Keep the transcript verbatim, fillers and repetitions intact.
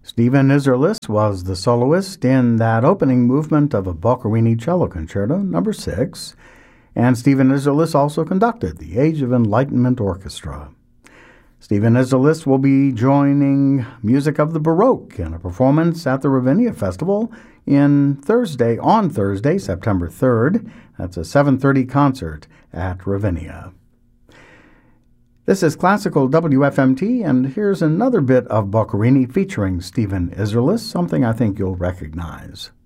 Stephen Isserlis was the soloist in that opening movement of a Boccherini Cello Concerto, number six, and Stephen Isserlis also conducted the Age of Enlightenment Orchestra. Stephen Isserlis will be joining Music of the Baroque in a performance at the Ravinia Festival in Thursday, on Thursday, September third. That's a seven thirty concert at Ravinia. This is Classical W F M T, and here's another bit of Boccherini featuring Stephen Isserlis, something I think you'll recognize.